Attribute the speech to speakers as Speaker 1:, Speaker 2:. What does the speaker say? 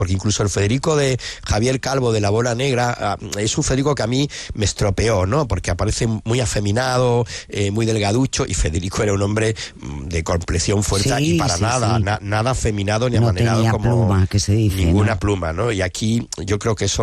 Speaker 1: porque incluso el Federico de Javier Calvo de La Bola Negra es un Federico que a mí me estropeó, ¿no? Porque aparece muy afeminado, muy delgaducho, y Federico era un hombre de complexión fuerte,
Speaker 2: Sí,
Speaker 1: y para
Speaker 2: sí,
Speaker 1: nada,
Speaker 2: sí.
Speaker 1: nada afeminado ni
Speaker 2: No
Speaker 1: amanerado
Speaker 2: tenía
Speaker 1: como
Speaker 2: pluma, que se dice,
Speaker 1: ninguna
Speaker 2: ¿no?
Speaker 1: pluma, ¿no? Y aquí yo creo que eso